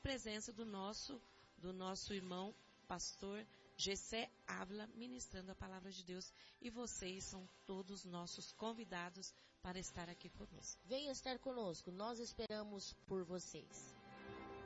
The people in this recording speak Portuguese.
presença do nosso irmão pastor Gessé Ávila, ministrando a palavra de Deus. E vocês são todos nossos convidados para estar aqui conosco. Venha estar conosco, nós esperamos por vocês.